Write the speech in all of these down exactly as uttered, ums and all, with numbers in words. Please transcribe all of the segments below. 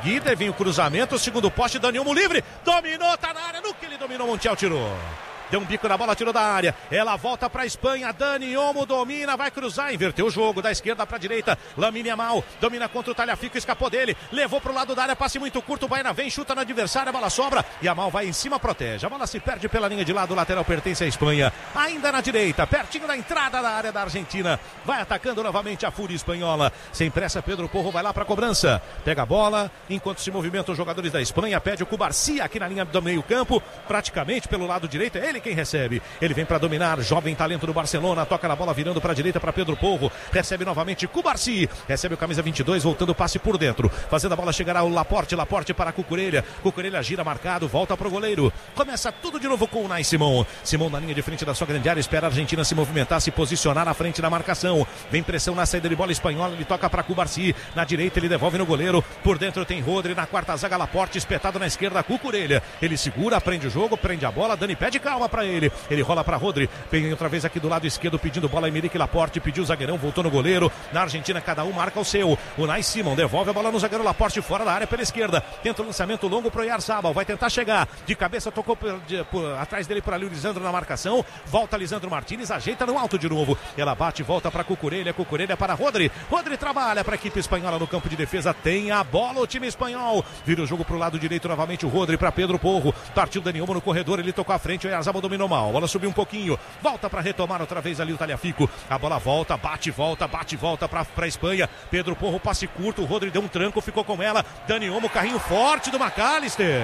erguida, e vem o cruzamento, o segundo poste, Dani Olmo livre, dominou, tá na área, no que ele dominou, Montiel tirou. Deu um bico na bola, tirou da área. Ela volta pra Espanha. Dani Olmo domina, vai cruzar, inverteu o jogo da esquerda pra direita. Lamine Yamal domina contra o Tagliafico, escapou dele. Levou pro lado da área, passe muito curto. Baena vem, chuta no adversário, a bola sobra. Yamal vai em cima, protege. A bola se perde pela linha de lado, o lateral pertence à Espanha. Ainda na direita, pertinho da entrada da área da Argentina. Vai atacando novamente a fúria espanhola. Sem pressa, Pedro Porro vai lá pra cobrança. Pega a bola, enquanto se movimentam os jogadores da Espanha. Pede o Cubarsí aqui na linha do meio campo. Praticamente pelo lado direito, é ele quem recebe. Ele vem para dominar, jovem talento do Barcelona, toca na bola virando para a direita para Pedro Porro, recebe novamente Cubarsí, recebe o camisa vinte e dois, voltando o passe por dentro, fazendo a bola chegar ao Laporte, Laporte para Cucurella, Cucurella gira marcado, volta pro goleiro, começa tudo de novo com o Nai Simon, Simon na linha de frente da sua grande área, espera a Argentina se movimentar, se posicionar na frente da marcação, vem pressão na saída de bola espanhola, ele toca para Cubarsí, na direita ele devolve no goleiro, por dentro tem Rodri, na quarta zaga Laporte, espetado na esquerda Cucurella, ele segura, prende o jogo, prende a bola, Dani pede calma para ele. Ele rola para Rodri, vem outra vez aqui do lado esquerdo pedindo bola, Emerick Laporte pediu o zagueirão, voltou no goleiro, na Argentina cada um marca o seu, o Nai Simon devolve a bola no zagueiro Laporte fora da área pela esquerda, tenta o lançamento longo pro Oyarzabal, vai tentar chegar, de cabeça tocou por, de, por, atrás dele por ali o Lisandro na marcação, volta Lisandro Martínez, ajeita no alto de novo, ela bate, volta para Cucurella, Cucurella para Rodri, Rodri trabalha para a equipe espanhola no campo de defesa, tem a bola o time espanhol, vira o jogo pro lado direito novamente o Rodri para Pedro Porro, partiu Dani Olmo no corredor, ele tocou à frente, o Oyarzabal dominou mal, a bola subiu um pouquinho, volta para retomar outra vez ali o Tagliafico, a bola volta, bate, volta, bate, volta para a Espanha, Pedro Porro, passe curto, o Rodri deu um tranco, ficou com ela, Dani Olmo, carrinho forte do McAllister,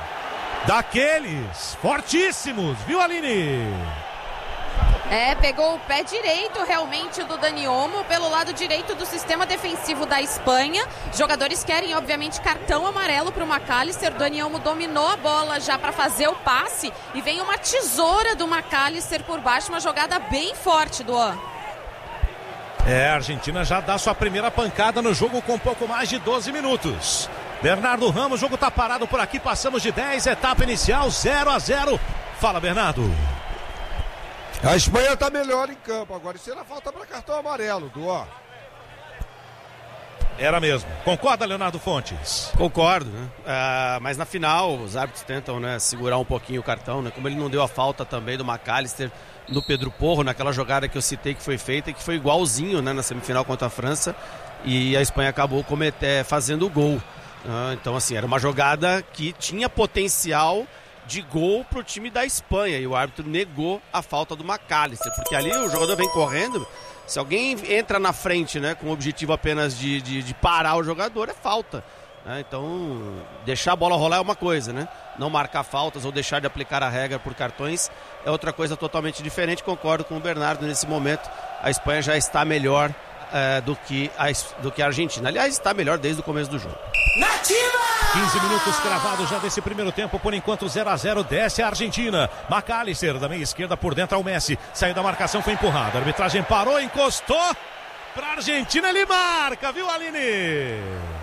daqueles fortíssimos, viu Aline? É, pegou o pé direito realmente do Dani Olmo pelo lado direito do sistema defensivo da Espanha. Jogadores querem, obviamente, cartão amarelo para o McAllister. Dani Olmo dominou a bola já para fazer o passe e vem uma tesoura do McAllister por baixo, uma jogada bem forte do An. É, a Argentina já dá sua primeira pancada no jogo com pouco mais de doze minutos. Bernardo Ramos, o jogo tá parado por aqui, passamos de dez, etapa inicial zero a zero. Fala, Bernardo. A Espanha está melhor em campo agora. Isso era falta para cartão amarelo, Duó. Era mesmo. Concorda, Leonardo Fontes? Concordo, né? Uh, mas na final os árbitros tentam, né, segurar um pouquinho o cartão, né? Como ele não deu a falta também do McAllister no Pedro Porro, naquela jogada que eu citei que foi feita e que foi igualzinho, né, na semifinal contra a França, e a Espanha acabou cometer, fazendo o gol. Uh, então, assim, era uma jogada que tinha potencial de gol pro time da Espanha e o árbitro negou a falta do McAllister, porque ali o jogador vem correndo, se alguém entra na frente, né, com o objetivo apenas de, de, de parar o jogador, é falta, né? Então deixar a bola rolar é uma coisa, né? Não marcar faltas ou deixar de aplicar a regra por cartões é outra coisa totalmente diferente. Concordo com o Bernardo, nesse momento a Espanha já está melhor é, do, que a, do que a Argentina, aliás está melhor desde o começo do jogo. quinze minutos cravados já desse primeiro tempo, por enquanto zero a zero, desce a Argentina. McAllister da meia esquerda por dentro ao Messi, saiu da marcação, foi empurrado, a arbitragem parou, encostou para a Argentina, ele marca, viu Aline?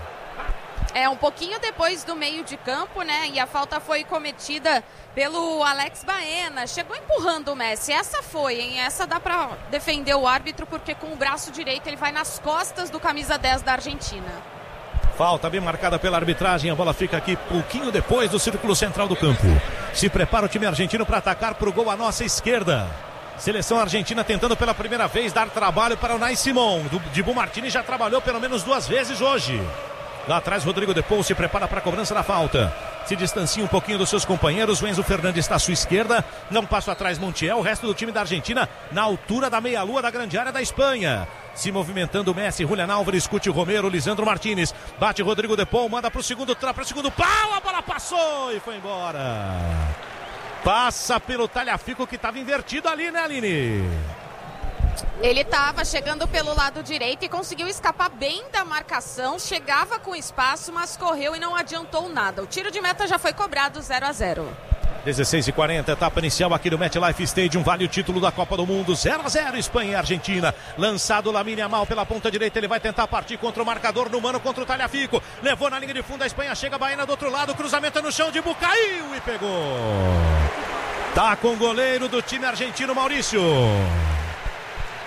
É, um pouquinho depois do meio de campo, né, e a falta foi cometida pelo Alex Baena, chegou empurrando o Messi, essa foi, hein, essa dá pra defender o árbitro, porque com o braço direito ele vai nas costas do camisa dez da Argentina. Falta bem marcada pela arbitragem, a bola fica aqui pouquinho depois do círculo central do campo. Se prepara o time argentino para atacar pro gol à nossa esquerda. Seleção argentina tentando pela primeira vez dar trabalho para o Nai Simon. O Dibu Martínez já trabalhou pelo menos duas vezes hoje. Lá atrás Rodrigo Depou se prepara para a cobrança da falta. Se distancia um pouquinho dos seus companheiros. O Enzo Fernandes está à sua esquerda. Não passo atrás Montiel. O resto do time da Argentina na altura da meia-lua da grande área da Espanha. Se movimentando o Messi, Julián Álvares, Cuti Romero, Lisandro Martínez. Bate Rodrigo Depou, manda para o segundo, para o segundo pau. A bola passou e foi embora. Passa pelo Tagliafico que estava invertido ali, né, Aline? Ele estava chegando pelo lado direito e conseguiu escapar bem da marcação, chegava com espaço, mas correu e não adiantou nada. O tiro de meta já foi cobrado, zero a zero. dezesseis e quarenta, etapa inicial aqui no MetLife Stadium, vale o título da Copa do Mundo, zero a zero, Espanha e Argentina. Lançado Lamine Yamal pela ponta direita, ele vai tentar partir contra o marcador no mano, contra o Tagliafico. Levou na linha de fundo, a Espanha chega, a Baena do outro lado, cruzamento no chão, Dibu caiu e pegou. Tá com o goleiro do time argentino, Maurício.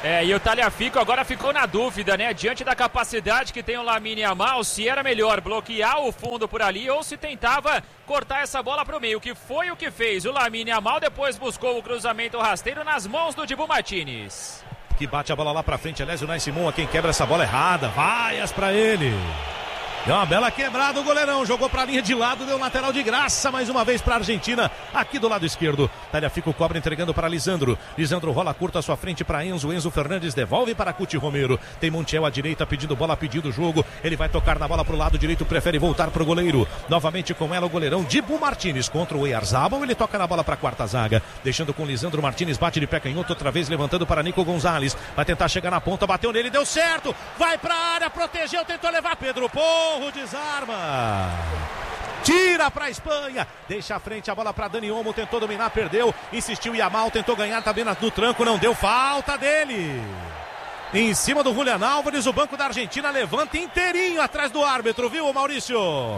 É, e o Tagliafico agora ficou na dúvida, né? Diante da capacidade que tem o Lamine Yamal, se era melhor bloquear o fundo por ali ou se tentava cortar essa bola para o meio, que foi o que fez o Lamine Yamal, depois buscou o cruzamento rasteiro nas mãos do Dibu Martínez. Que bate a bola lá pra frente, aliás, o Nai Simon, quem quebra essa bola errada, vaias pra ele. Deu uma bela quebrada o goleirão, jogou pra linha de lado, deu lateral de graça, mais uma vez pra Argentina, aqui do lado esquerdo. Tagliafico cobra, entregando para Lisandro. Lisandro rola curto à sua frente para Enzo, Enzo Fernandes devolve para Cuti Romero. Tem Montiel à direita pedindo bola, pedindo jogo. Ele vai tocar na bola pro lado direito, prefere voltar pro goleiro. Novamente com ela o goleirão Dibu Martínez contra o Oyarzabal. Ele toca na bola pra quarta zaga, deixando com Lisandro Martínez, bate de pé canhoto, outra vez levantando para Nico Gonzalez. Vai tentar chegar na ponta, bateu nele, deu certo. Vai pra área, protegeu, tentou levar Pedro Porro. Desarma, tira para a Espanha, deixa à frente a bola para Dani Olmo, tentou dominar, perdeu, insistiu Yamal, tentou ganhar também no tranco, não deu, falta dele. Em cima do Julián Álvares, o banco da Argentina levanta inteirinho atrás do árbitro, viu, Maurício?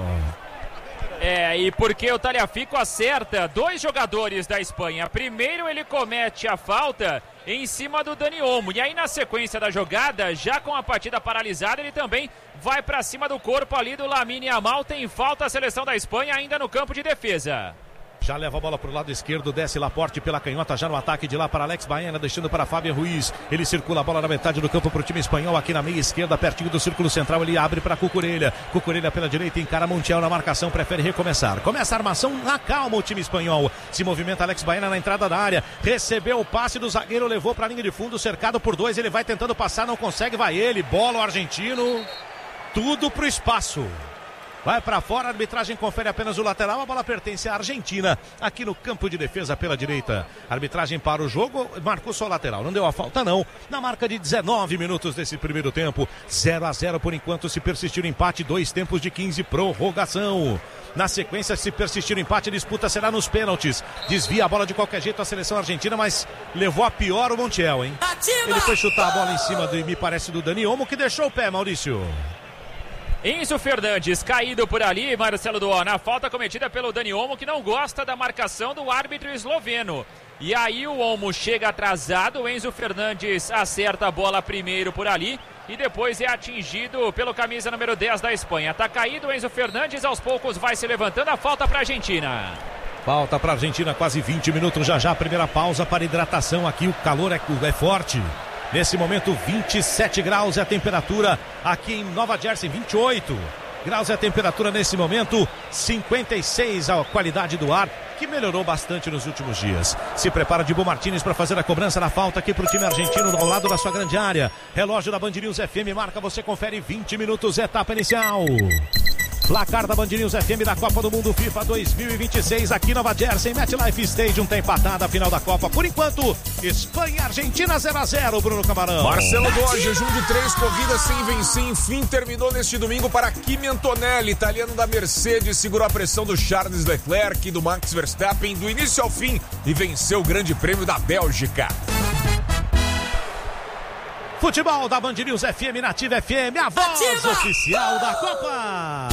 É, e porque o Tagliafico acerta dois jogadores da Espanha. Primeiro ele comete a falta em cima do Dani Olmo. E aí na sequência da jogada, já com a partida paralisada, ele também vai para cima do corpo ali do Lamine Yamal. Tem falta a seleção da Espanha ainda no campo de defesa. Já leva a bola para o lado esquerdo, desce Laporte pela canhota, já no ataque de lá para Alex Baena, deixando para Fábio Ruiz. Ele circula a bola na metade do campo para o time espanhol, aqui na meia esquerda, pertinho do círculo central, ele abre para Cucurella. Cucurella pela direita, encara Montiel na marcação, prefere recomeçar. Começa a armação, na calma o time espanhol. Se movimenta Alex Baena na entrada da área, recebeu o passe do zagueiro, levou para a linha de fundo, cercado por dois, ele vai tentando passar, não consegue, vai ele, bola o argentino, tudo pro espaço. Vai para fora, a arbitragem confere apenas o lateral, a bola pertence à Argentina, aqui no campo de defesa pela direita. A arbitragem para o jogo, marcou só o lateral, não deu a falta não, na marca de dezenove minutos desse primeiro tempo, zero a zero por enquanto, se persistir o empate, dois tempos de quinze, prorrogação. Na sequência, se persistir o empate, a disputa será nos pênaltis. Desvia a bola de qualquer jeito a seleção argentina, mas levou a pior o Montiel, hein? Ele foi chutar a bola em cima, do, me parece, do Dani Olmo, que deixou o pé, Maurício. Enzo Fernandes caído por ali, Marcelo Duó, na falta cometida pelo Dani Olmo, que não gosta da marcação do árbitro esloveno. E aí o Olmo chega atrasado, o Enzo Fernandes acerta a bola primeiro por ali e depois é atingido pelo camisa número dez da Espanha. Tá caído o Enzo Fernandes, aos poucos vai se levantando, a falta para a Argentina. Falta para a Argentina, quase vinte minutos, já já a primeira pausa para hidratação aqui, o calor é, é forte. Nesse momento, vinte e sete graus é a temperatura aqui em Nova Jersey, vinte e oito graus é a temperatura nesse momento, cinquenta e seis a qualidade do ar, que melhorou bastante nos últimos dias. Se prepara Dibu Martínez para fazer a cobrança na falta aqui para o time argentino ao lado da sua grande área. Relógio da Band News F M marca, você confere, vinte minutos, etapa inicial. Placar da Band News F M da Copa do Mundo FIFA dois mil e vinte e seis aqui em Nova Jersey, MetLife Stadium, tem empatada a final da Copa. Por enquanto, Espanha e Argentina zero a zero, Bruno Camarão. Marcelo Duó, jejum de três corridas sem vencer, enfim terminou neste domingo para Kimi Antonelli, italiano da Mercedes, segurou a pressão do Charles Leclerc e do Max Verstappen do início ao fim e venceu o Grande Prêmio da Bélgica. Futebol da Band News F M, Nativa F M, a voz Ativa! Oficial da Copa.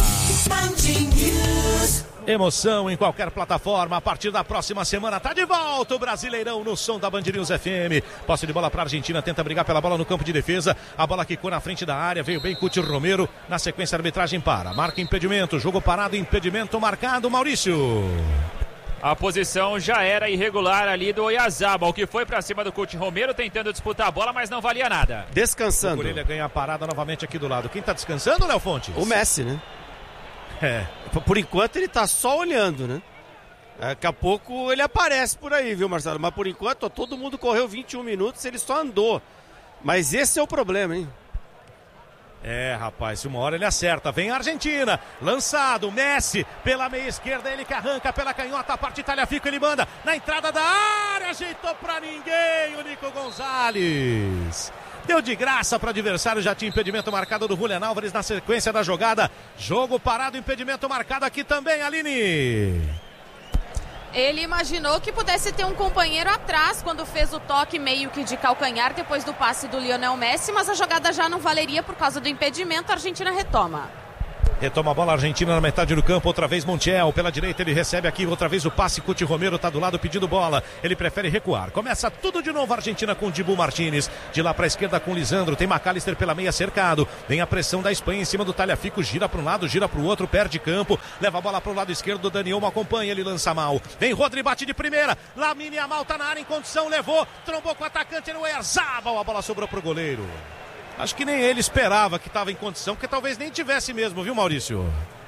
Emoção em qualquer plataforma. A partir da próxima semana tá de volta o Brasileirão no som da Band News F M. Posse de bola para a Argentina, tenta brigar pela bola no campo de defesa. A bola quicou na frente da área, veio bem Cuti Romero. Na sequência a arbitragem para, marca impedimento, jogo parado, impedimento marcado, Maurício. A posição já era irregular ali do Oyarzabal, que foi pra cima do Cuti Romero tentando disputar a bola, mas não valia nada. Descansando. Por ele ganha a parada novamente aqui do lado. Quem tá descansando, Léo Fontes? O Messi, né? É. Por enquanto ele tá só olhando, né? Daqui a pouco ele aparece por aí, viu, Marcelo? Mas por enquanto, ó, todo mundo correu vinte e um minutos, ele só andou. Mas esse é o problema, hein? É, rapaz, uma hora ele acerta. Vem a Argentina, lançado, Messi pela meia esquerda, ele que arranca pela canhota, a parte Tagliafico, ele manda na entrada da área, ajeitou pra ninguém o Nico Gonzalez. Deu de graça para o adversário, já tinha impedimento marcado do Julián Álvares na sequência da jogada. Jogo parado, impedimento marcado aqui também, Aline. Ele imaginou que pudesse ter um companheiro atrás quando fez o toque meio que de calcanhar depois do passe do Lionel Messi, mas a jogada já não valeria por causa do impedimento, a Argentina retoma. Retoma a bola a Argentina na metade do campo, outra vez Montiel, pela direita ele recebe aqui, outra vez o passe, Cuti Romero tá do lado pedindo bola, ele prefere recuar, começa tudo de novo a Argentina com Dibu Martínez, de lá pra esquerda com Lisandro, tem McAllister pela meia cercado, vem a pressão da Espanha em cima do Tagliafico, gira para um lado, gira pro outro, perde campo, leva a bola pro lado esquerdo, Dani Olmo acompanha, ele lança mal, vem Rodri, bate de primeira, Lamine Yamal tá na área em condição, levou, trombou com o atacante no Oyarzabal, a bola sobrou pro goleiro. Acho que nem ele esperava que estava em condição, porque talvez nem tivesse mesmo, viu, Maurício?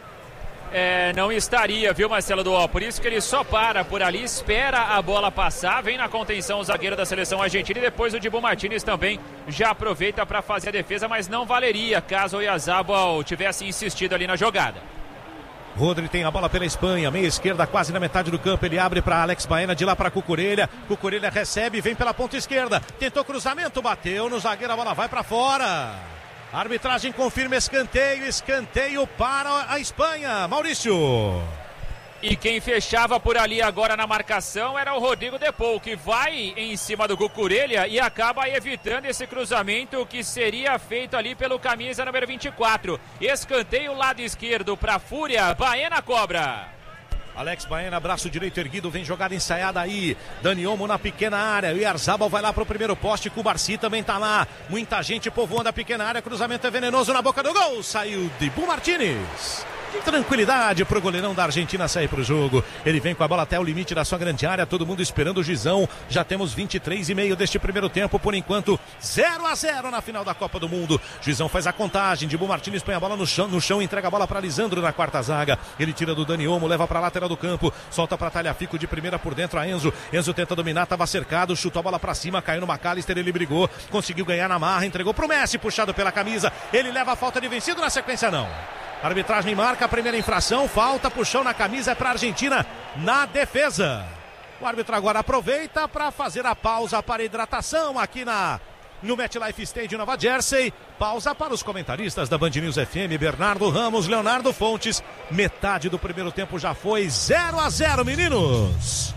É, não estaria, viu, Marcelo Duó? Por isso que ele só para por ali, espera a bola passar, vem na contenção o zagueiro da seleção argentina e depois o Dibu Martínez também já aproveita para fazer a defesa, mas não valeria caso o Oyarzabal tivesse insistido ali na jogada. Rodri tem a bola pela Espanha, meia esquerda quase na metade do campo, ele abre para Alex Baena, de lá para Cucurella, Cucurella recebe, vem pela ponta esquerda, tentou cruzamento, bateu no zagueiro, a bola vai para fora. A arbitragem confirma escanteio, escanteio para a Espanha, Maurício. E quem fechava por ali agora na marcação era o Rodrigo De Paul, que vai em cima do Cucurella e acaba evitando esse cruzamento que seria feito ali pelo camisa número vinte e quatro. Escanteio lado esquerdo para Fúria, Baena cobra. Alex Baena, braço direito erguido, vem jogada ensaiada aí, Dani Olmo na pequena área, o Oyarzabal vai lá pro primeiro poste, Cubarsi também tá lá, muita gente povoando a pequena área, cruzamento é venenoso na boca do gol, saiu Dibu Martínez. Tranquilidade pro goleirão da Argentina sair pro jogo. Ele vem com a bola até o limite da sua grande área. Todo mundo esperando o Gizão. Já temos vinte e três e meio deste primeiro tempo. Por enquanto, zero a zero na final da Copa do Mundo. Gizão faz a contagem. Dibu Martínez põe a bola no chão, no chão entrega a bola para Lisandro na quarta zaga. Ele tira do Dani Olmo, leva para a lateral do campo. Solta para Tagliafico de primeira por dentro a Enzo. Enzo tenta dominar, estava cercado. Chutou a bola para cima, caiu no McAllister. Ele brigou, conseguiu ganhar na marra. Entregou pro Messi, puxado pela camisa. Ele leva a falta de vencido, na sequência não. A arbitragem marca a primeira infração, falta, puxão na camisa, é para a Argentina na defesa. O árbitro agora aproveita para fazer a pausa para hidratação aqui na, no MetLife Stadium Nova Jersey. Pausa para os comentaristas da Band News F M, Bernardo Ramos, Leonardo Fontes. Metade do primeiro tempo já foi, zero a zero, meninos.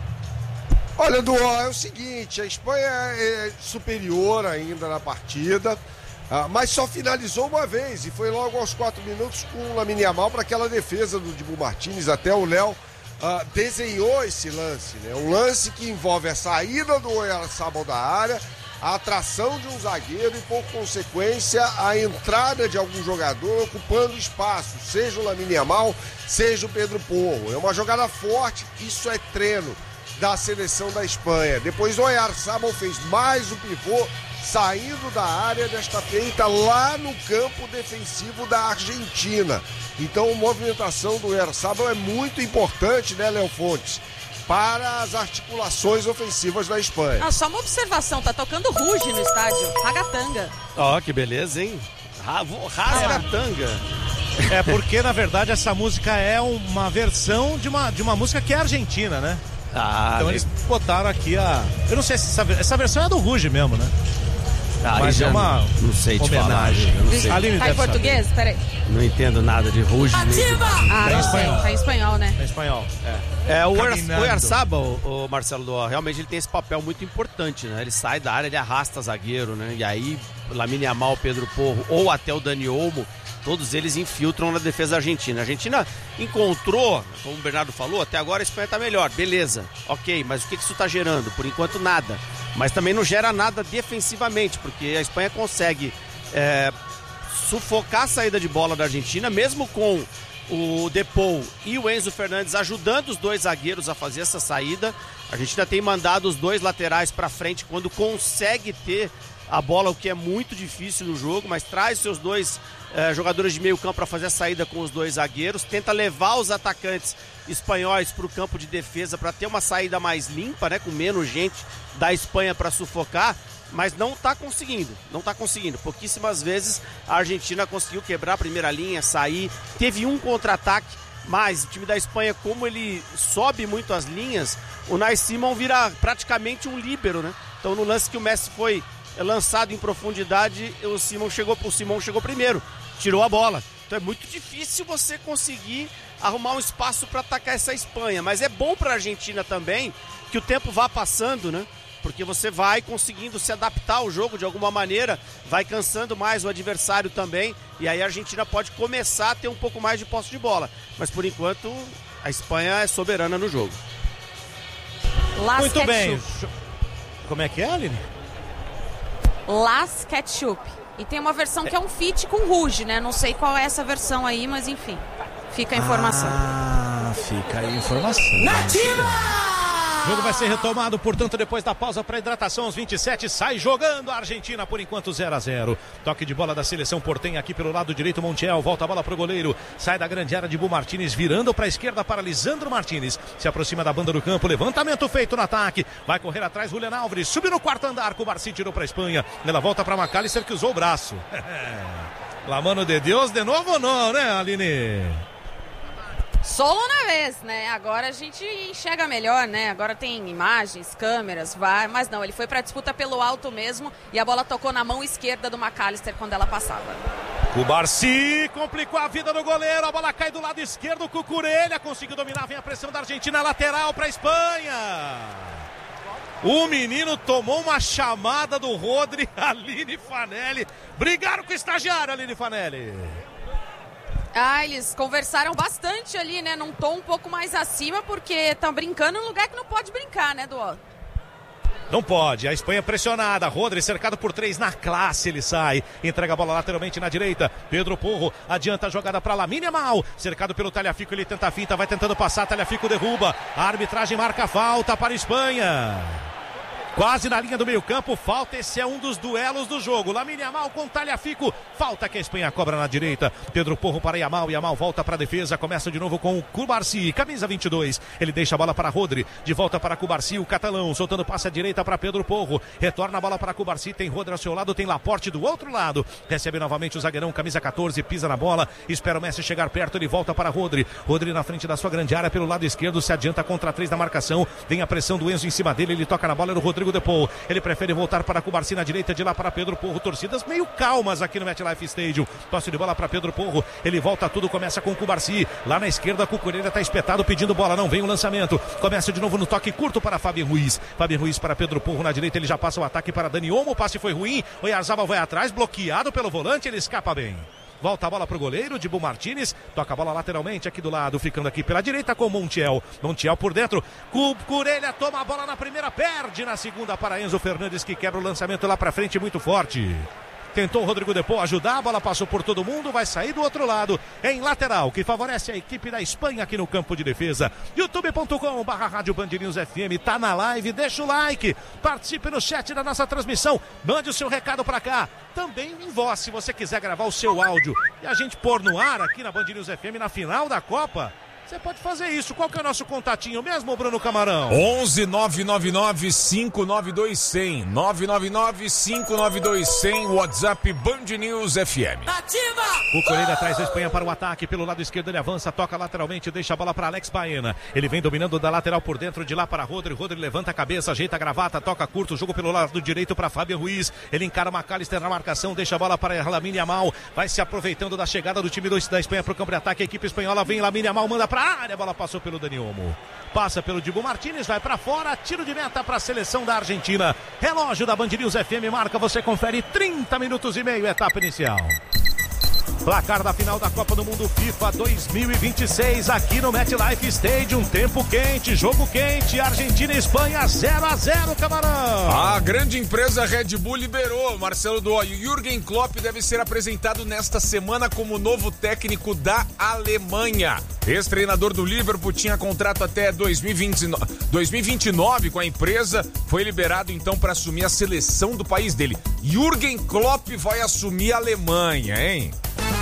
Olha, Duó, é o seguinte, a Espanha é superior ainda na partida. Ah, mas só finalizou uma vez e foi logo aos quatro minutos com o Lamine Yamal para aquela defesa do Dibu Martínez. Até o Léo ah, desenhou esse lance, né? Um lance que envolve a saída do Oyarzabal da área, a atração de um zagueiro e, por consequência, a entrada de algum jogador ocupando espaço, seja o Lamine Yamal, seja o Pedro Porro. É uma jogada forte, isso é treino da seleção da Espanha. Depois o Oyarzabal fez mais um pivô, saindo da área, desta feita lá no campo defensivo da Argentina. Então a movimentação do Oyarzabal é muito importante, né, Léo Fontes, para as articulações ofensivas da Espanha. Ah, só uma observação, tá tocando Ruge no estádio, Ragatanga. Ó, oh, que beleza, hein? Ragatanga. É porque, na verdade, essa música é uma versão de uma, de uma música que é argentina, né? Ah, então eles botaram aqui a... Eu não sei se essa, essa versão é do Ruge mesmo, né? Ah, mas é uma não, não sei te homenagem. Falar, não sei. Aline tá em português? Saber. Peraí. Não entendo nada de Ruge. Ativa! Ah, tá não em espanhol. sei. Tá em espanhol, né? Tá em espanhol, é. É, o Oyarzabal, o Marcelo Duó, realmente ele tem esse papel muito importante, né? Ele sai da área, ele arrasta zagueiro, né? E aí, Lamine Yamal, Pedro Porro ou até o Dani Olmo, todos eles infiltram na defesa argentina. A Argentina encontrou, como o Bernardo falou, até agora a Espanha está melhor, beleza, ok, mas o que isso está gerando? Por enquanto nada, mas também não gera nada defensivamente, porque a Espanha consegue é, sufocar a saída de bola da Argentina, mesmo com o De Paul e o Enzo Fernandes ajudando os dois zagueiros a fazer essa saída. A Argentina tem mandado os dois laterais para frente quando consegue ter a bola, o que é muito difícil no jogo, mas traz seus dois eh, jogadores de meio campo para fazer a saída com os dois zagueiros, tenta levar os atacantes espanhóis para o campo de defesa para ter uma saída mais limpa, né, com menos gente da Espanha para sufocar, mas não está conseguindo, não está conseguindo. Pouquíssimas vezes a Argentina conseguiu quebrar a primeira linha, sair, teve um contra-ataque, mas o time da Espanha, como ele sobe muito as linhas, o Unai Simon vira praticamente um líbero, né? Então no lance que o Messi foi lançado em profundidade, o Simon chegou, o Simon chegou primeiro, tirou a bola. Então é muito difícil você conseguir arrumar um espaço para atacar essa Espanha, mas é bom para a Argentina também que o tempo vá passando, né? porque você vai conseguindo se adaptar ao jogo de alguma maneira, vai cansando mais o adversário também, e aí a Argentina pode começar a ter um pouco mais de posse de bola. Mas por enquanto a Espanha é soberana no jogo. Las Muito ketchup. bem. Como é que é, Aline? Las Ketchup. E tem uma versão que é um feat com Rouge, né? Não sei qual é essa versão aí, mas enfim. Fica a informação. Ah, fica aí a informação. Nativa! O jogo vai ser retomado, portanto, depois da pausa para hidratação aos vinte e sete, sai jogando a Argentina, por enquanto zero a zero. Toque de bola da seleção portenha aqui pelo lado direito, Montiel, volta a bola para o goleiro, sai da grande área de Bu Martínez, virando para a esquerda para Lisandro Martínez, se aproxima da banda do campo, levantamento feito no ataque, vai correr atrás Julián Álvares, subiu no quarto andar, Cubarsí tirou para a Espanha, ela volta para McAllister que usou o braço. La mano de Deus, de novo não, né, Aline? Solo na vez, né? Agora a gente enxerga melhor, né? Agora tem imagens, câmeras, V A R, mas não, ele foi pra disputa pelo alto mesmo e a bola tocou na mão esquerda do McAllister quando ela passava. Cubarsí complicou a vida do goleiro, a bola cai do lado esquerdo, Cucurella conseguiu dominar, vem a pressão da Argentina, lateral pra Espanha. O menino tomou uma chamada do Rodri, Aline Fanelli, brigaram com o estagiário, Aline Fanelli. Ah, eles conversaram bastante ali, né? Num tom um pouco mais acima, porque estão brincando num lugar que não pode brincar, né, Duó? Não pode, a Espanha pressionada, Rodri cercado por três, na classe ele sai, entrega a bola lateralmente na direita, Pedro Porro adianta a jogada para Lamine Yamal, cercado pelo Tagliafico, ele tenta a finta, vai tentando passar, Tagliafico derruba, a arbitragem marca falta para a Espanha. Quase na linha do meio campo, falta, esse é um dos duelos do jogo, Lamine Yamal com Tagliafico, falta que a Espanha cobra na direita, Pedro Porro para Yamal, Yamal volta para a defesa, começa de novo com o Cubarsí, camisa vinte e dois, ele deixa a bola para Rodri, de volta para Cubarsí, o catalão, soltando passe à direita para Pedro Porro, retorna a bola para Cubarsí, tem Rodri ao seu lado, tem Laporte do outro lado, recebe novamente o zagueirão, camisa catorze, pisa na bola, espera o Messi chegar perto, ele volta para Rodri, Rodri na frente da sua grande área, pelo lado esquerdo, se adianta contra três da marcação, vem a pressão do Enzo em cima dele, ele toca na bola, era o Rodrigo Depou, ele prefere voltar para Cubarsí na direita, de lá para Pedro Porro, torcidas meio calmas aqui no MetLife Stadium, tosse de bola para Pedro Porro, ele volta tudo, começa com Cubarsí, lá na esquerda, Cucurella está espetado pedindo bola, não vem o lançamento, começa de novo no toque curto para Fábio Ruiz, Fábio Ruiz para Pedro Porro na direita, ele já passa o ataque para Dani Olmo, o passe foi ruim, o Oyarzabal vai atrás, bloqueado pelo volante, ele escapa bem. Volta a bola para o goleiro, de Bu Martínez, toca a bola lateralmente aqui do lado, ficando aqui pela direita com Montiel. Montiel por dentro, Cucurella toma a bola na primeira, perde na segunda para Enzo Fernandes, que quebra o lançamento lá para frente muito forte. Tentou o Rodrigo Depou ajudar, a bola passou por todo mundo, vai sair do outro lado, em lateral, que favorece a equipe da Espanha aqui no campo de defesa. youtube ponto com barra Rádio Band News F M, tá na live, deixa o like, participe no chat da nossa transmissão, mande o seu recado pra cá, também em voz, se você quiser gravar o seu áudio e a gente pôr no ar aqui na Band News F M na final da Copa. Você pode fazer isso. Qual que é o nosso contatinho mesmo, Bruno Camarão? onze nove nove nove cinco nove dois zero zero nove nove nove cinco nove dois zero zero WhatsApp Band News F M. Ativa! O Correia traz a Espanha para o ataque. Pelo lado esquerdo ele avança, toca lateralmente, deixa a bola para Alex Baena. Ele vem dominando da lateral por dentro, de lá para Rodri. Rodri levanta a cabeça, ajeita a gravata, toca curto, jogo pelo lado direito para Fábio Ruiz. Ele encara McAllister na marcação, deixa a bola para Lamine Yamal. Vai se aproveitando da chegada do time da Espanha para o campo de ataque. A equipe espanhola vem, Lamine Yamal manda para a área, a bola passou pelo Dani Olmo. Passa pelo Dibu Martínez, vai para fora, tiro de meta para a seleção da Argentina. Relógio da Band News F M marca, você confere trinta minutos e meio, etapa inicial. Placar da final da Copa do Mundo FIFA dois mil e vinte e seis aqui no MetLife Stadium. Tempo quente, jogo quente, Argentina e Espanha zero a zero, Camarão. A grande empresa Red Bull liberou Marcelo Doy. Jürgen Klopp deve ser apresentado nesta semana como novo técnico da Alemanha. Ex-treinador do Liverpool, tinha contrato até dois mil e vinte e nove com a empresa, foi liberado então para assumir a seleção do país dele. Jürgen Klopp vai assumir a Alemanha, hein?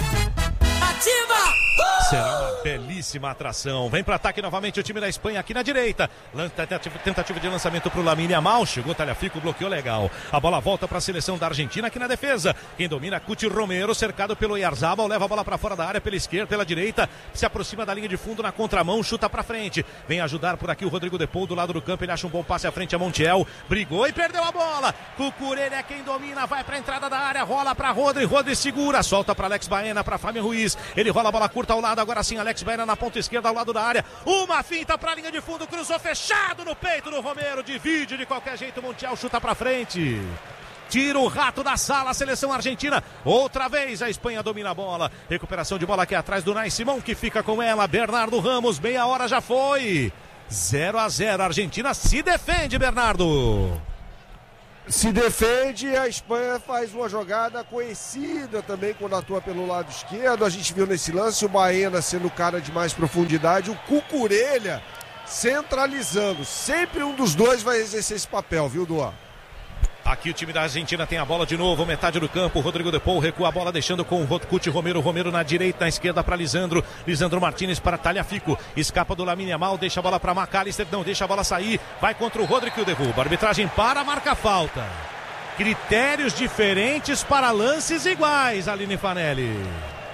Ativa! Será uma belíssima atração. Vem para ataque novamente o time da Espanha aqui na direita. Tentativa de lançamento para o Lamine Yamal. Chegou Tagliafico, bloqueou legal. A bola volta para a seleção da Argentina aqui na defesa. Quem domina, Cuti Romero, cercado pelo Oyarzabal. Leva a bola para fora da área, pela esquerda, pela direita. Se aproxima da linha de fundo na contramão, chuta para frente. Vem ajudar por aqui o Rodrigo Depou do lado do campo. Ele acha um bom passe à frente a Montiel. Brigou e perdeu a bola. Cucurella é quem domina. Vai para a entrada da área. Rola para Rodri. Rodri segura. Solta para Alex Baena, para Fábio Ruiz. Ele rola a bola curta ao lado. jogada, agora sim Alex Baena na ponta esquerda ao lado da área, uma finta pra linha de fundo, cruzou fechado no peito do Romero, divide de qualquer jeito, Montiel chuta pra frente. Tira o rato da sala, a seleção argentina. Outra vez a Espanha domina a bola. Recuperação de bola aqui atrás do Nai Simão, que fica com ela. Bernardo Ramos, meia hora já foi. zero a zero, a Argentina se defende, Bernardo. Se defende, a Espanha faz uma jogada conhecida também quando atua pelo lado esquerdo. A gente viu nesse lance o Baena sendo o cara de mais profundidade, o Cucurella centralizando. Sempre um dos dois vai exercer esse papel, viu, Duan? Aqui o time da Argentina tem a bola de novo, metade do campo, Rodrigo de Paul recua a bola deixando com o Rotcuti Romero, Romero na direita, na esquerda para Lisandro, Lisandro Martinez para Tagliafico, escapa do Lamine Yamal, deixa a bola para McAllister, não deixa a bola sair, vai contra o Rodrigo que o derruba, arbitragem para, marca falta. Critérios diferentes para lances iguais, Aline Fanelli.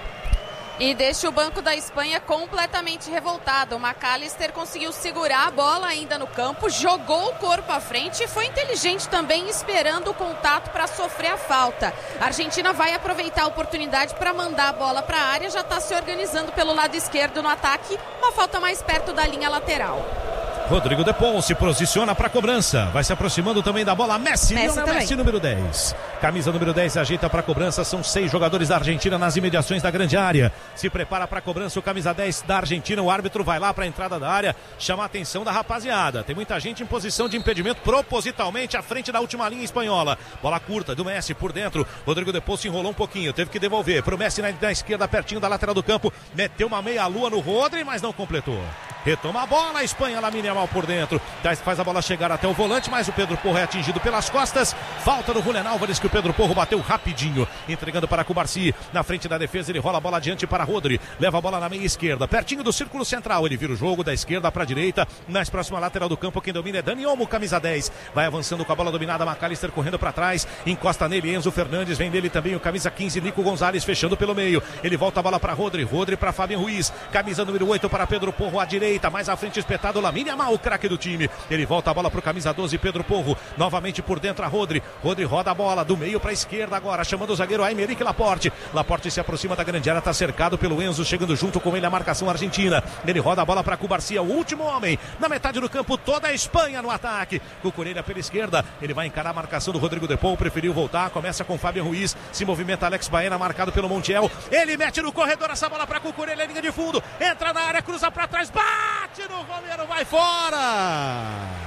E deixa o banco da Espanha completamente revoltado. O McAllister conseguiu segurar a bola ainda no campo, jogou o corpo à frente e foi inteligente também, esperando o contato para sofrer a falta. A Argentina vai aproveitar a oportunidade para mandar a bola para a área, já está se organizando pelo lado esquerdo no ataque, uma falta mais perto da linha lateral. Rodrigo de Paul se posiciona para a cobrança. Vai se aproximando também da bola. Messi, Messi, Messi número dez. Camisa número dez se ajeita para a cobrança. São seis jogadores da Argentina nas imediações da grande área. Se prepara para a cobrança o camisa dez da Argentina. O árbitro vai lá para a entrada da área. Chama a atenção da rapaziada. Tem muita gente em posição de impedimento propositalmente à frente da última linha espanhola. Bola curta do Messi por dentro. Rodrigo de Paul se enrolou um pouquinho. Teve que devolver para o Messi na, na esquerda, pertinho da lateral do campo. Meteu uma meia-lua no Rodri, mas não completou. Retoma a bola, a Espanha, Lamine Yamal por dentro, faz a bola chegar até o volante, mas o Pedro Porro é atingido pelas costas, falta do Julián Álvares, que o Pedro Porro bateu rapidinho, entregando para Cubarsi, na frente da defesa, ele rola a bola adiante para Rodri, leva a bola na meia esquerda, pertinho do círculo central, ele vira o jogo da esquerda para a direita, mais próxima lateral do campo, quem domina é Dani Olmo, camisa dez, vai avançando com a bola dominada, McAllister correndo para trás, encosta nele, Enzo Fernandes, vem dele também o camisa quinze, Nico Gonzalez, fechando pelo meio, ele volta a bola para Rodri, Rodri para Fabian Ruiz, camisa número oito para Pedro Porro à direita, mais à frente espetado, Lamine Yamal, o craque do time, ele volta a bola para o camisa doze, Pedro Porro, novamente por dentro a Rodri, Rodri roda a bola do meio para a esquerda agora, chamando o zagueiro Aymeric Laporte, Laporte se aproxima da grande área, está cercado pelo Enzo, chegando junto com ele a marcação argentina, ele roda a bola para Cubarsi, o último homem, na metade do campo, toda a Espanha no ataque, Cucurella pela esquerda, ele vai encarar a marcação do Rodrigo de Paul, preferiu voltar, começa com Fabian Ruiz, se movimenta Alex Baena, marcado pelo Montiel, ele mete no corredor essa bola para Cucurella, linha de fundo, entra na área, cruza para trás, bate no Romero, vai fora!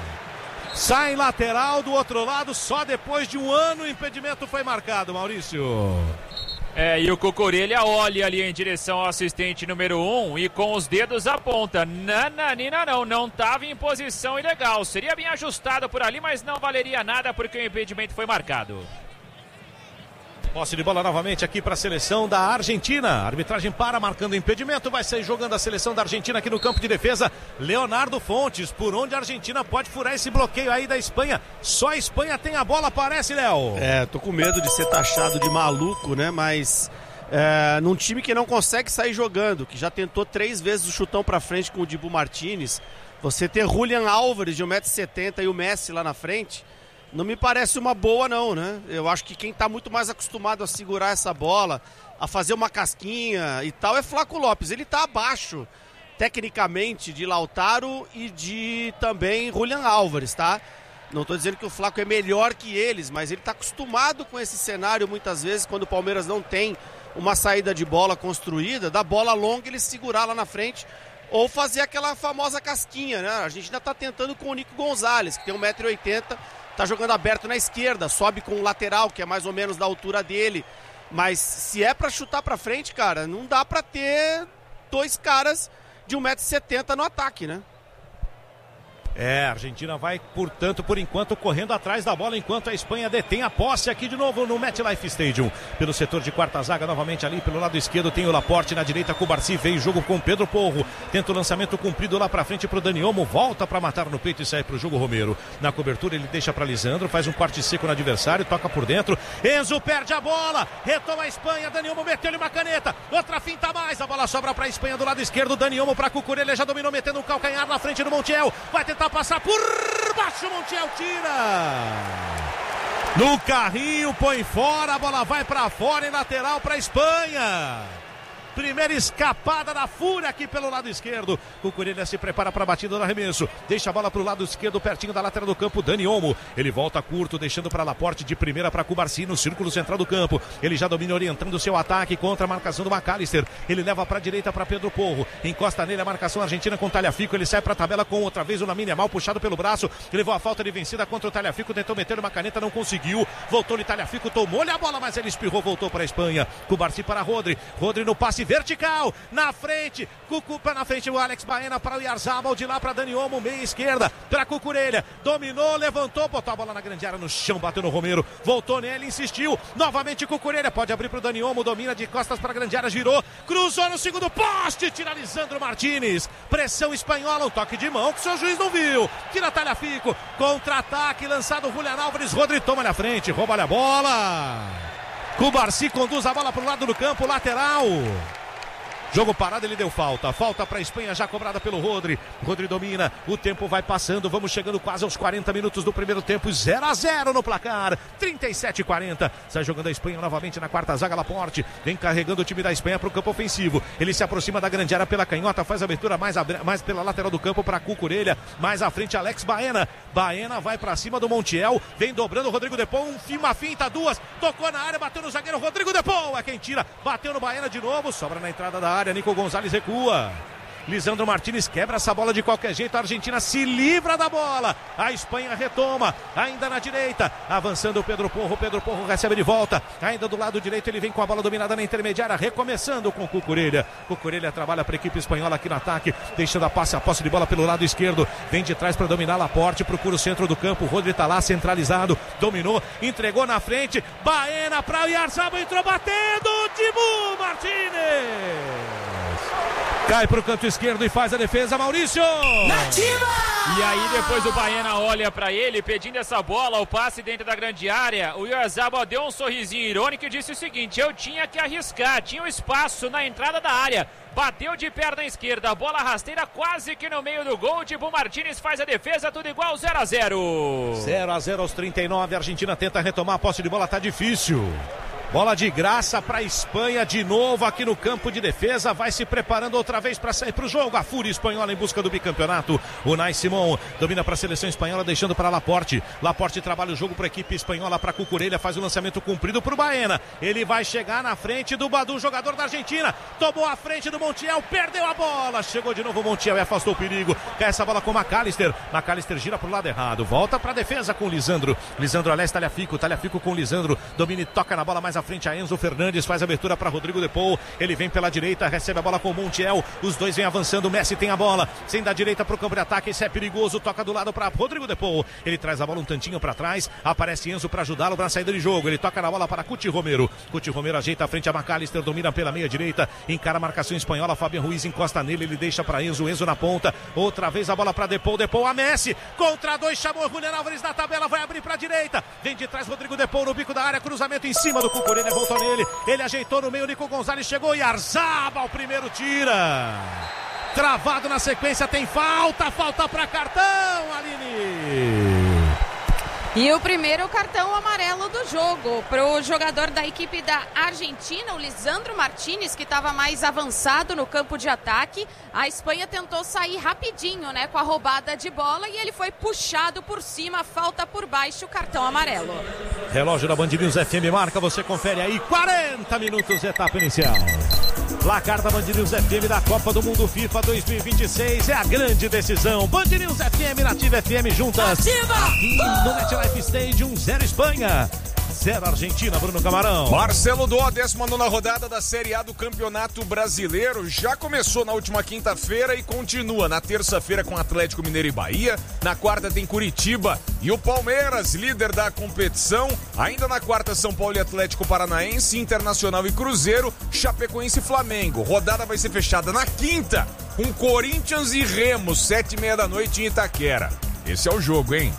Sai lateral do outro lado, só depois de um ano o impedimento foi marcado, Maurício. É, e o Cucurella olha ali em direção ao assistente número um e com os dedos aponta. Nananina não, não estava em posição ilegal. Seria bem ajustado por ali, mas não valeria nada porque o impedimento foi marcado. Posse de bola novamente aqui para a seleção da Argentina. A arbitragem para, marcando impedimento. Vai sair jogando a seleção da Argentina aqui no campo de defesa. Leonardo Fontes, por onde a Argentina pode furar esse bloqueio aí da Espanha. Só a Espanha tem a bola, parece, Léo. É, tô com medo de ser taxado de maluco, né? Mas é, num time que não consegue sair jogando, que já tentou três vezes o chutão para frente com o Dibu Martinez, você ter Julián Álvares de um metro e setenta e o Messi lá na frente, não me parece uma boa não, né? Eu acho que quem tá muito mais acostumado a segurar essa bola, a fazer uma casquinha e tal, é Flaco Lopes. Ele tá abaixo, tecnicamente, de Lautaro e de também Julián Álvares, tá? Não tô dizendo que o Flaco é melhor que eles, mas ele tá acostumado com esse cenário muitas vezes, quando o Palmeiras não tem uma saída de bola construída, da bola longa ele segurar lá na frente, ou fazer aquela famosa casquinha, né? A gente ainda tá tentando com o Nico Gonzalez, que tem um metro e oitenta, tá jogando aberto na esquerda, sobe com o lateral, que é mais ou menos da altura dele. Mas se é pra chutar pra frente, cara, não dá pra ter dois caras de um metro e setenta no ataque, né? É, a Argentina vai, portanto, por enquanto, correndo atrás da bola, enquanto a Espanha detém a posse aqui de novo no MetLife Stadium. Pelo setor de quarta zaga, novamente ali pelo lado esquerdo tem o Laporte, na direita Cubarsi, vem jogo com Pedro Porro, tenta o lançamento cumprido lá pra frente pro Dani Olmo, volta pra matar no peito e sai pro jogo Romero. Na cobertura ele deixa pra Lisandro, faz um corte seco no adversário, toca por dentro, Enzo perde a bola, retoma a Espanha, Dani Olmo meteu-lhe uma caneta, outra finta a mais, a bola sobra pra Espanha do lado esquerdo, Dani Olmo pra Cucurella, já dominou metendo um calcanhar na frente do Montiel, vai tentar passar por baixo, Montiel tira no carrinho, põe fora, a bola vai para fora em lateral para Espanha. Primeira escapada da Fúria aqui pelo lado esquerdo. Cucurella se prepara para a batida do arremesso. Deixa a bola para o lado esquerdo, pertinho da lateral do campo. Dani Olmo. Ele volta curto, deixando para Laporte de primeira para Cubarsi no círculo central do campo. Ele já domina, orientando o seu ataque contra a marcação do McAllister. Ele leva para a direita para Pedro Porro. Encosta nele a marcação argentina com o Tagliafico. Ele sai para a tabela com outra vez o Lamine Yamal puxado pelo braço. Ele levou a falta de vencida contra o Tagliafico. Tentou meter uma caneta, não conseguiu. Voltou-lhe Tagliafico, tomou-lhe a bola, mas ele espirrou, voltou para a Espanha. Cubarsi para Rodri. Rodri no passe vertical. Na frente, Cucupa na frente, o Alex Baena para o Oyarzabal, de lá para Dani Olmo, meia esquerda, para Cucurella, dominou, levantou, botou a bola na grande área no chão, bateu no Romero, voltou nele, insistiu, novamente Cucurella, pode abrir para o Dani Olmo, domina de costas para a grande área, girou, cruzou no segundo poste, tira Lisandro Martínez, pressão espanhola, um toque de mão que o seu juiz não viu, tira Tagliafico, contra-ataque, lançado Julián Álvares, Rodri toma na frente, rouba-lhe a bola, Cubarsi conduz a bola para o lado do campo, lateral. Jogo parado, ele deu falta. Falta para a Espanha, já cobrada pelo Rodri. Rodri domina, o tempo vai passando. Vamos chegando quase aos quarenta minutos do primeiro tempo. zero a zero no placar. trinta e sete a quarenta. Sai jogando a Espanha novamente na quarta zaga. Laporte vem carregando o time da Espanha para o campo ofensivo. Ele se aproxima da grande área pela canhota. Faz a abertura mais, mais pela lateral do campo para Cucurella. Mais à frente, Alex Baena. Baena vai para cima do Montiel. Vem dobrando o Rodrigo Depou. Um fim, uma finta, duas. Tocou na área, bateu no zagueiro. Rodrigo Depou é quem tira. Bateu no Baena de novo. Sobra na entrada da área. Nico Gonzalez recua. Lisandro Martínez quebra essa bola de qualquer jeito. A Argentina se livra da bola. A Espanha retoma. Ainda na direita. Avançando o Pedro Porro. Pedro Porro recebe de volta. Ainda do lado direito ele vem com a bola dominada na intermediária. Recomeçando com Cucurella. Cucurella trabalha para a equipe espanhola aqui no ataque. Deixando a passe, a posse de bola pelo lado esquerdo. Vem de trás para dominar Laporte. Procura o centro do campo. O Rodri está lá centralizado. Dominou. Entregou na frente. Baena para o Oyarzabal. Entrou batendo. Dibu Martínez. Cai para o canto esquerdo e faz a defesa, Maurício! Nativa! E aí depois o Baena olha para ele, pedindo essa bola, o passe dentro da grande área. O Oyarzabal deu um sorrisinho irônico e disse o seguinte: eu tinha que arriscar, tinha um espaço na entrada da área. Bateu de perna esquerda, bola rasteira quase que no meio do gol. Dibu Martínez faz a defesa, tudo igual, zero a zero. zero a zero aos trinta e nove, a Argentina tenta retomar a posse de bola, tá difícil. Bola de graça para a Espanha de novo aqui no campo de defesa. Vai se preparando outra vez para sair para o jogo. A Fúria espanhola em busca do bicampeonato. O Unai Simón domina para a seleção espanhola, deixando para Laporte. Laporte trabalha o jogo para a equipe espanhola, para Cucurella. Faz o lançamento cumprido para o Baena. Ele vai chegar na frente do Badu, jogador da Argentina. Tomou a frente do Montiel, perdeu a bola. Chegou de novo o Montiel e afastou o perigo. Cai essa bola com o McAllister. McAllister gira para o lado errado. Volta para a defesa com o Lisandro. Lisandro Alés, Tagliafico. Tagliafico com o Lisandro. Domina e toca na bola mais à frente a Enzo Fernandes, faz a abertura para Rodrigo Depou, ele vem pela direita, recebe a bola com o Montiel, os dois vêm avançando, o Messi tem a bola, sem da direita para o campo de ataque, isso é perigoso, toca do lado para Rodrigo Depou, ele traz a bola um tantinho para trás, aparece Enzo para ajudá-lo na saída de jogo, ele toca na bola para Cuti Romero, Cuti Romero ajeita a frente a McAllister, domina pela meia direita, encara a marcação espanhola, Fabian Ruiz encosta nele, ele deixa para Enzo, Enzo na ponta, outra vez a bola para Depou, Depou a Messi, contra dois, chamou Julián Álvares na tabela, vai abrir para a direita, vem de trás Rodrigo Depou no bico da área, cruzamento em cima do Cucurella, voltou nele, ele ajeitou no meio, Nico Gonzalez chegou e Oyarzabal, primeiro tira. Travado na sequência, tem falta, falta para cartão, Aline. E o primeiro cartão amarelo do jogo para o jogador da equipe da Argentina, o Lisandro Martínez, que estava mais avançado no campo de ataque. A Espanha tentou sair rapidinho, né, com a roubada de bola e ele foi puxado por cima, falta por baixo, cartão amarelo. Relógio da Band News F M marca, você confere aí, quarenta minutos, etapa inicial. Placar da Band News F M da Copa do Mundo FIFA dois mil e vinte e seis é a grande decisão. Band News F M, Nativa F M juntas. Nativa! Aqui no MetLife Stadium, zero Espanha, zero Argentina, Bruno Camarão. Marcelo Dó, décima nona rodada da Série A do Campeonato Brasileiro. Já começou na última quinta-feira e continua na terça-feira com Atlético Mineiro e Bahia. Na quarta tem Curitiba e o Palmeiras, líder da competição. Ainda na quarta, São Paulo e Atlético Paranaense, Internacional e Cruzeiro, Chapecoense e Flamengo. Rodada vai ser fechada na quinta com Corinthians e Remo, sete e meia da noite em Itaquera. Esse é o jogo, hein?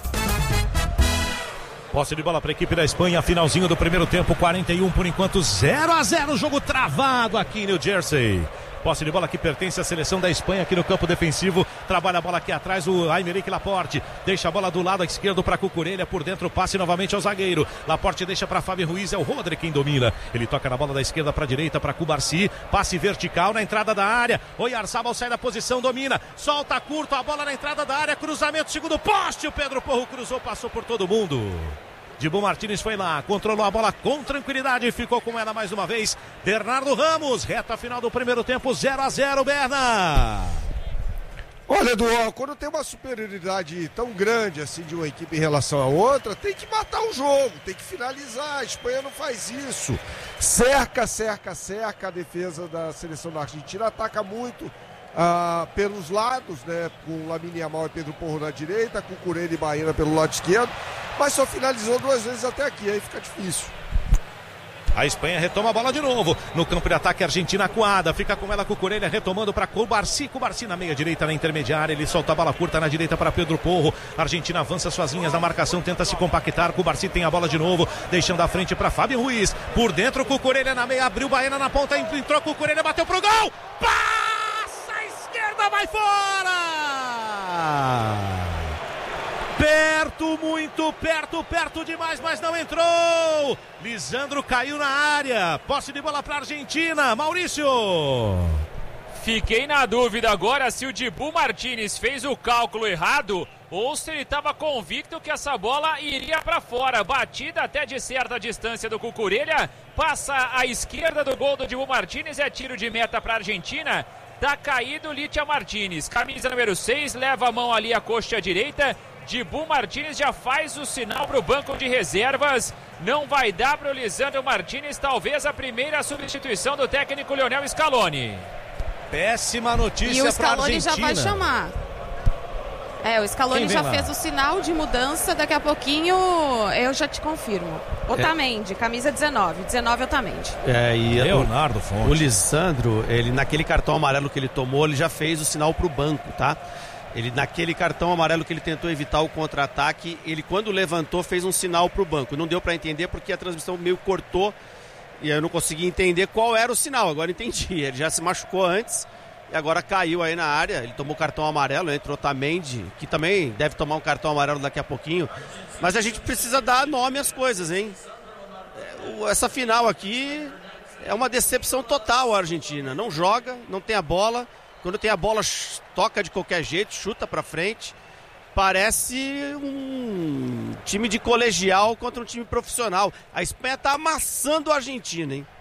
Posse de bola para a equipe da Espanha, finalzinho do primeiro tempo, quarenta e um por enquanto, zero a zero, jogo travado aqui em New Jersey. Posse de bola que pertence à seleção da Espanha aqui no campo defensivo. Trabalha a bola aqui atrás o Aymeric Laporte. Deixa a bola do lado esquerdo para Cucurella. Por dentro passe novamente ao zagueiro. Laporte deixa para Fábio Ruiz. É o Rodri quem domina. Ele toca na bola da esquerda para a direita para Cubarsi. Passe vertical na entrada da área. Oyarzabal sai da posição, domina. Solta curto a bola na entrada da área. Cruzamento, segundo poste. O Pedro Porro cruzou, passou por todo mundo. Dibu Martínez foi lá, controlou a bola com tranquilidade e ficou com ela mais uma vez. Bernardo Ramos, reta final do primeiro tempo, zero a zero, Berna. Olha, Duó, quando tem uma superioridade tão grande assim de uma equipe em relação à outra, tem que matar o jogo, tem que finalizar. A Espanha não faz isso. Cerca, cerca, cerca a defesa da seleção da Argentina, ataca muito ah, pelos lados, né? Com Lamine Yamal e Pedro Porro na direita, com Cucurella e Baena pelo lado esquerdo, mas só finalizou duas vezes até aqui, aí fica difícil. A Espanha retoma a bola de novo. No campo de ataque, a Argentina acuada. Fica com ela, Cucurella, retomando para Cubarsi. Cubarsi na meia direita, na intermediária. Ele solta a bola curta na direita para Pedro Porro. A Argentina avança suas linhas na marcação, tenta se compactar. Cubarsi tem a bola de novo, deixando a frente para Fábio Ruiz. Por dentro, Cucurella na meia, abriu Baena na ponta, entrou Cucurella, bateu pro gol. Passa a esquerda, vai fora! Perto, muito perto, perto demais, mas não entrou. Lisandro caiu na área. Posse de bola para a Argentina. Maurício. Fiquei na dúvida agora se o Dibu Martínez fez o cálculo errado ou se ele estava convicto que essa bola iria para fora. Batida até de certa distância do Cucurella. Passa à esquerda do gol do Dibu Martínez. É tiro de meta para a Argentina. Tá caído Litia Martínez. Camisa número seis, leva a mão ali à coxa direita. Dibu Martínez já faz o sinal para o banco de reservas. Não vai dar para o Lisandro Martínez, talvez a primeira substituição do técnico Lionel Scaloni. Péssima notícia para a Argentina. E o Scaloni já vai chamar. É, o Scaloni já lá? fez o sinal de mudança. Daqui a pouquinho eu já te confirmo. Otamendi, é. camisa dezenove. dezenove Otamendi. É, e Leonardo o, Fonte. O Lisandro, ele, naquele cartão amarelo que ele tomou, ele já fez o sinal para o banco, tá? Ele, naquele cartão amarelo que ele tentou evitar o contra-ataque, ele quando levantou fez um sinal para o banco. Não deu para entender porque a transmissão meio cortou e eu não consegui entender qual era o sinal. Agora entendi, ele já se machucou antes e agora caiu aí na área. Ele tomou cartão amarelo, entrou Otamendi, que também deve tomar um cartão amarelo daqui a pouquinho. Mas a gente precisa dar nome às coisas, hein? Essa final aqui é uma decepção total a Argentina. Não joga, não tem a bola. Quando tem a bola, toca de qualquer jeito, chuta pra frente. Parece um time de colegial contra um time profissional. A Espanha tá amassando a Argentina, hein?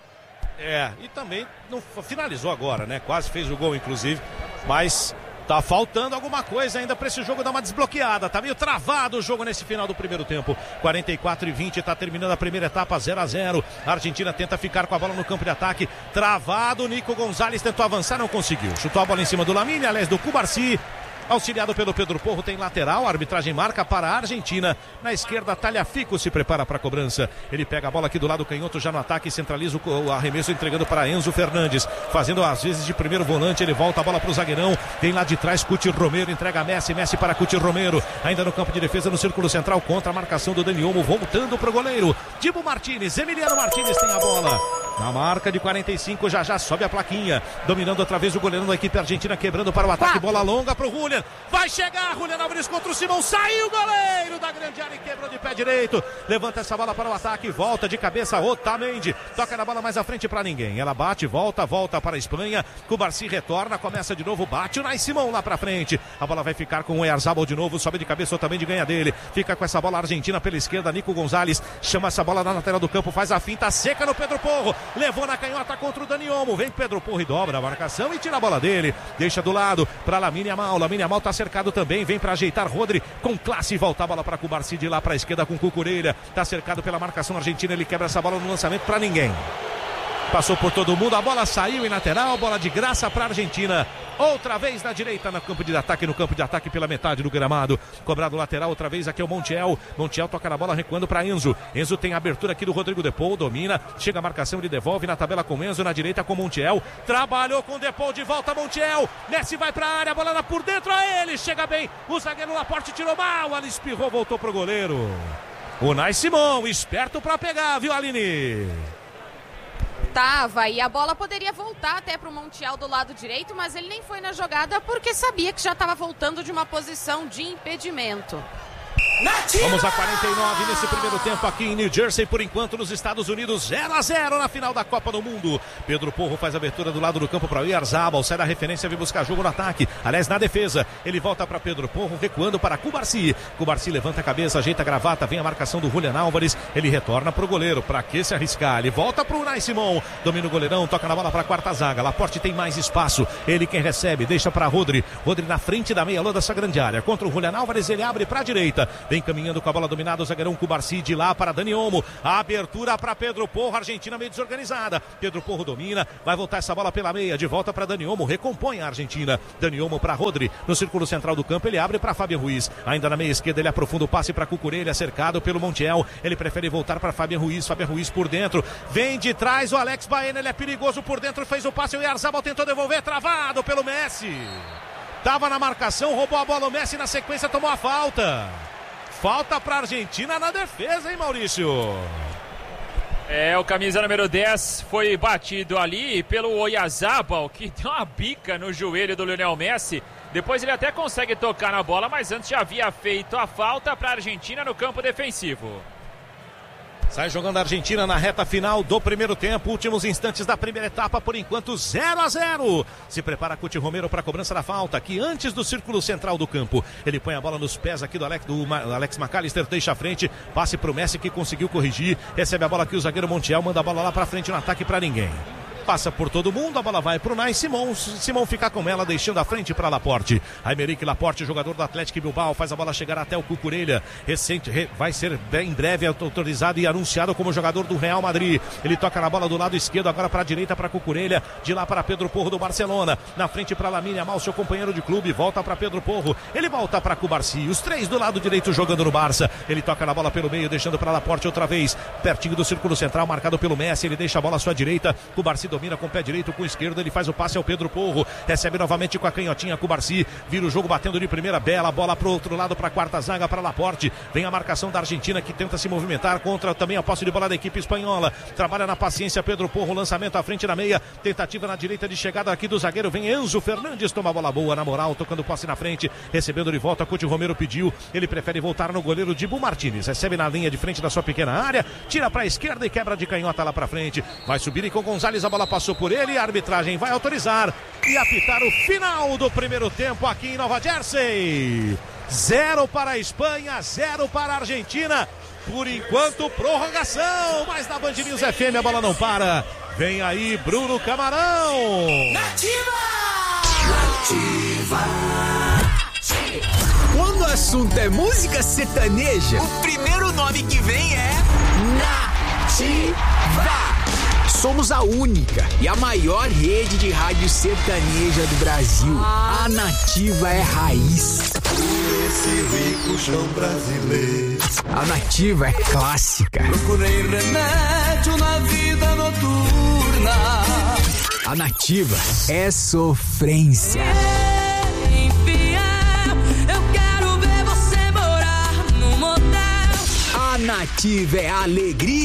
É, e também não finalizou agora, né? Quase fez o gol, inclusive. Mas tá faltando alguma coisa ainda para esse jogo dar uma desbloqueada. Tá meio travado o jogo nesse final do primeiro tempo. quarenta e quatro e vinte, tá terminando a primeira etapa, zero a zero. A Argentina tenta ficar com a bola no campo de ataque. Travado, Nico Gonzalez tentou avançar, não conseguiu. Chutou a bola em cima do Lamine, aliás, do Cubarsi. Auxiliado pelo Pedro Porro, tem lateral, a arbitragem marca para a Argentina. Na esquerda, Talhafico se prepara para a cobrança. Ele pega a bola aqui do lado canhoto, já no ataque, centraliza o arremesso, entregando para Enzo Fernandes. Fazendo às vezes de primeiro volante, ele volta a bola para o zagueirão. Tem lá de trás, Cuti Romero, entrega a Messi, Messi para Cuti Romero. Ainda no campo de defesa, no círculo central, contra a marcação do Dani Olmo, voltando para o goleiro. Dibu Martínez, Emiliano Martínez tem a bola. Na marca de quarenta e cinco, já já sobe a plaquinha. Dominando outra vez o goleirão da equipe argentina, quebrando para o ataque, Quatro. bola longa para o Julian. Vai chegar, Julian Alves contra o Simão, saiu o goleiro da grande área e quebrou de pé direito. Levanta essa bola para o ataque, volta de cabeça, Otamendi. Toca na bola mais à frente para ninguém. Ela bate, volta, volta para a Espanha. Cubarsi retorna, começa de novo, bate o Nai Simão lá para frente. A bola vai ficar com o Oyarzabal de novo, sobe de cabeça, Otamendi ganha dele. Fica com essa bola a Argentina pela esquerda, Nico Gonzalez chama essa bola na lateral do campo, faz a finta seca no Pedro Porro. Levou na canhota contra o Dani Olmo. Vem Pedro Porro e dobra a marcação e tira a bola dele. Deixa do lado para Lamine Yamal. Lamine Yamal tá cercado também, vem para ajeitar Rodri com classe e volta a bola para Cubarsi de lá para a esquerda com Cucurella. Tá cercado pela marcação argentina, ele quebra essa bola no lançamento para ninguém. Passou por todo mundo, a bola saiu em lateral, bola de graça para a Argentina. Outra vez na direita, no campo de ataque, no campo de ataque pela metade do gramado. Cobrado lateral, outra vez aqui é o Montiel. Montiel toca na bola, recuando para Enzo. Enzo tem a abertura aqui do Rodrigo Depou, domina, chega a marcação, ele devolve na tabela com Enzo, na direita com Montiel. Trabalhou com Depou, de volta Montiel. Messi vai para a área, a bola lá por dentro a ele, chega bem. O zagueiro Laporte tirou mal, ali espirrou, voltou pro goleiro. O Nai Simão, esperto para pegar, viu, Aline? Tava, e a bola poderia voltar até para o Montiel do lado direito, mas ele nem foi na jogada porque sabia que já estava voltando de uma posição de impedimento. Vamos a quarenta e nove nesse primeiro tempo aqui em New Jersey, por enquanto nos Estados Unidos, zero a zero na final da Copa do Mundo. Pedro Porro faz a abertura do lado do campo para o Oyarzabal, sai da referência, vem buscar jogo no ataque, aliás na defesa, ele volta para Pedro Porro, recuando para Cubarsi. Cubarsi levanta a cabeça, ajeita a gravata, vem a marcação do Julian Álvares, ele retorna para o goleiro, para que se arriscar, ele volta para o Unai Simon, domina o goleirão, toca na bola para a quarta zaga, Laporte tem mais espaço, ele quem recebe, deixa para Rodri, Rodri na frente da meia-lua dessa grande área, contra o Julian Álvares, ele abre para a direita, vem caminhando com a bola dominada o zagueirão Cubarsi, de lá para Dani Olmo, a abertura para Pedro Porro, Argentina meio desorganizada, Pedro Porro domina, vai voltar essa bola pela meia, de volta para Dani Olmo, recompõe a Argentina, Dani Olmo para Rodri, no círculo central do campo, ele abre para Fabian Ruiz, ainda na meia esquerda ele aprofunda o passe para Cucurella, cercado pelo Montiel, ele prefere voltar para Fabian Ruiz, Fabian Ruiz por dentro, vem de trás o Alex Baena, ele é perigoso por dentro, fez o passe, o Oyarzabal tentou devolver, travado pelo Messi, tava na marcação, roubou a bola o Messi, na sequência tomou a falta. Falta para a Argentina na defesa, hein, Maurício? É, o camisa número dez foi batido ali pelo Oyarzabal, que deu uma bica no joelho do Lionel Messi. Depois ele até consegue tocar na bola, mas antes já havia feito a falta para a Argentina no campo defensivo. Sai jogando a Argentina na reta final do primeiro tempo, últimos instantes da primeira etapa, por enquanto zero a zero. Se prepara Cuti Romero para a cobrança da falta, aqui antes do círculo central do campo. Ele põe a bola nos pés aqui do Alex, do Alex McAllister, deixa a frente, passe para o Messi que conseguiu corrigir, recebe a bola aqui o zagueiro Montiel, manda a bola lá para frente no ataque para ninguém. Passa por todo mundo, a bola vai para o Unai Simon, Simon fica com ela, deixando a frente para Laporte. Aymeric Laporte, jogador do Atlético Bilbao, faz a bola chegar até o Cucurella, recente, re, vai ser em breve autorizado e anunciado como jogador do Real Madrid. Ele toca na bola do lado esquerdo, agora para a direita para Cucurella, de lá para Pedro Porro do Barcelona, na frente para Lamine Yamal, seu companheiro de clube, volta para Pedro Porro, ele volta para Cubarsi, os três do lado direito jogando no Barça, ele toca na bola pelo meio, deixando para Laporte outra vez, pertinho do círculo central, marcado pelo Messi, ele deixa a bola à sua direita, Cubarsi domina com o pé direito, com o esquerdo, ele faz o passe ao Pedro Porro, recebe novamente com a canhotinha Cubarsi, vira o jogo batendo de primeira, bela bola pro outro lado, para a quarta zaga, para Laporte, vem a marcação da Argentina que tenta se movimentar contra também a posse de bola da equipe espanhola, trabalha na paciência Pedro Porro, lançamento à frente na meia, tentativa na direita de chegada aqui do zagueiro, vem Enzo Fernandes, toma a bola boa na moral, tocando passe na frente, recebendo de volta, Cuti Romero pediu, ele prefere voltar no goleiro Dibu Martínez, recebe na linha de frente da sua pequena área, tira para a esquerda e quebra de canhota lá para frente, vai subir e com Gonzalez a bola passou por ele, a arbitragem vai autorizar e apitar o final do primeiro tempo aqui em Nova Jersey. Zero para a Espanha, zero para a Argentina. Por enquanto, prorrogação. Mas na Band News F M a bola não para. Vem aí Bruno Camarão. Nativa! Nativa! Quando o assunto é música sertaneja, o primeiro nome que vem é Nativa! Somos a única e a maior rede de rádio sertaneja do Brasil. A Nativa é raiz. Esse rico chão brasileiro. A Nativa é clássica. Procurei remédio na vida noturna. A Nativa é sofrência. Ei, infiel, eu quero ver você morar no motel. A Nativa é alegria.